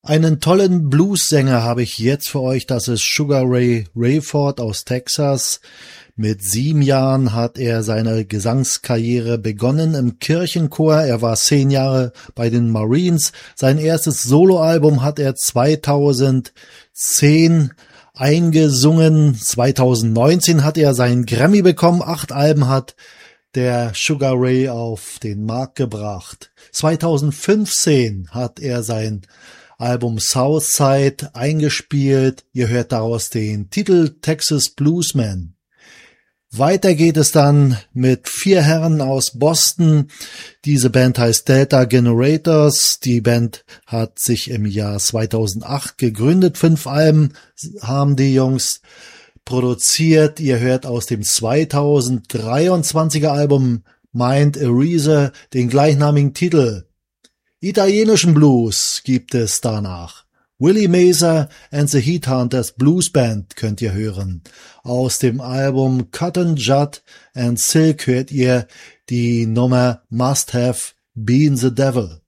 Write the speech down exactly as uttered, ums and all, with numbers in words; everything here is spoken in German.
Einen tollen Blues-Sänger habe ich jetzt für euch, das ist Sugar Ray Rayford aus Texas. Mit sieben Jahren hat er seine Gesangskarriere begonnen im Kirchenchor. Er war zehn Jahre bei den Marines. Sein erstes Soloalbum hat er zweitausendzehn eingesungen. zweitausendneunzehn hat er seinen Grammy bekommen. Acht Alben hat der Sugar Ray auf den Markt gebracht. zweitausendfünfzehn hat er sein Album Southside eingespielt. Ihr hört daraus den Titel Texas Bluesman. Weiter geht es dann mit vier Herren aus Boston. Diese Band heißt Delta Generators. Die Band hat sich im Jahr zweitausendacht gegründet. Fünf Alben haben die Jungs produziert. Ihr hört aus dem zweitausenddreiundzwanziger Album Mind Eraser den gleichnamigen Titel. Italienischen Blues gibt es danach. Willie Mazer and the Heathunters Blues Band könnt ihr hören. Aus dem Album Cotton Judd and Silk hört ihr die Nummer Must Have Been the Devil.